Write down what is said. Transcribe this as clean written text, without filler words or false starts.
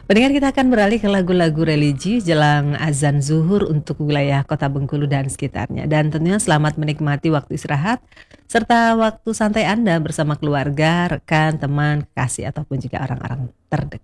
Pendengar kita akan beralih ke lagu-lagu religi jelang azan zuhur untuk wilayah Kota Bengkulu dan sekitarnya. Dan tentunya selamat menikmati waktu istirahat serta waktu santai Anda bersama keluarga, rekan, teman, kekasih ataupun juga orang-orang terdekat.